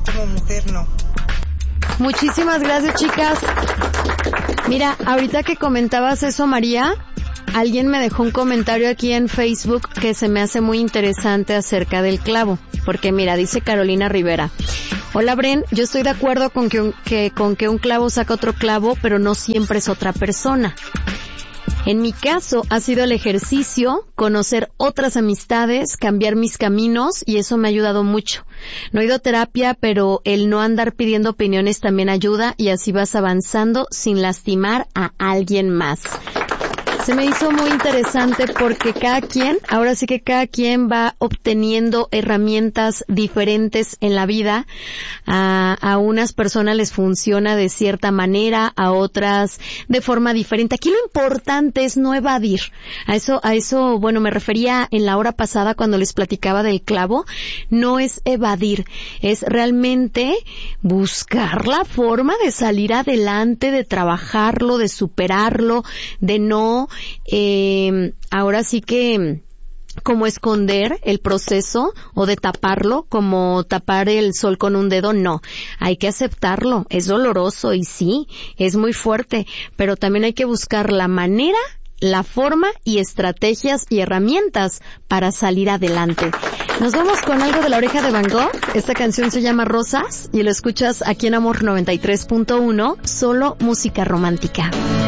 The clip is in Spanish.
como mujer no. Muchísimas gracias, chicas. Mira, ahorita que comentabas eso, María, alguien me dejó un comentario aquí en Facebook que se me hace muy interesante acerca del clavo. Porque mira, dice Carolina Rivera: hola Bren, yo estoy de acuerdo con que un clavo saca otro clavo, pero no siempre es otra persona. En mi caso ha sido el ejercicio, conocer otras amistades, cambiar mis caminos, y eso me ha ayudado mucho. No he ido a terapia, pero el no andar pidiendo opiniones también ayuda, y así vas avanzando sin lastimar a alguien más. Se me hizo muy interesante porque ahora sí que cada quien va obteniendo herramientas diferentes en la vida. A unas personas les funciona de cierta manera, a otras de forma diferente. Aquí lo importante es no evadir. A eso, bueno, me refería en la hora pasada cuando les platicaba del clavo. No es evadir, es realmente buscar la forma de salir adelante, de trabajarlo, de superarlo, de no ahora sí que como esconder el proceso o de taparlo, como tapar el sol con un dedo. No, hay que aceptarlo. Es doloroso y sí, es muy fuerte, pero también hay que buscar la manera, la forma y estrategias y herramientas para salir adelante. Nos vamos con algo de La Oreja de Van Gogh. Esta canción se llama Rosas y lo escuchas aquí en Amor 93.1, solo música romántica.